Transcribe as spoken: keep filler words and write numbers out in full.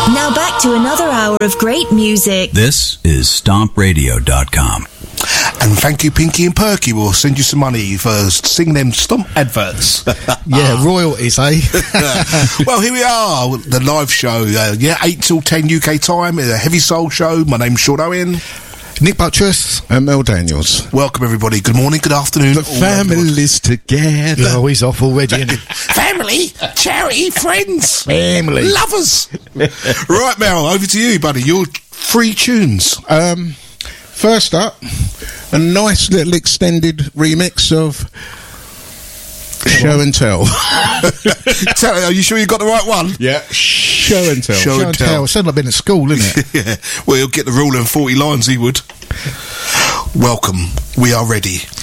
Now back to another hour of great music. This is stomp radio dot com. And thank you, Pinky and Perky. We'll send you some money for singing them Stomp adverts. Yeah, royalties, eh? Well, here we are, the live show. Uh, yeah, eight till ten U K time. A heavy soul show. My name's Sean Owen. Nick Buttress and Mel Daniels. Welcome, everybody. Good morning, good afternoon. The family's together. Oh, he's off already, isn't he? Family, charity, friends, family, lovers. Right, Mel, over to you, buddy. Your three tunes. Um, first up, a nice little extended remix of Show and Tell. Tell. Are you sure you got the right one? Yeah. Show and Tell. Show, Show and, and Tell. tell. Sounds like I've been at school, isn't it? Yeah. Well, he'll get the rule in forty lines, he would. Welcome. We are ready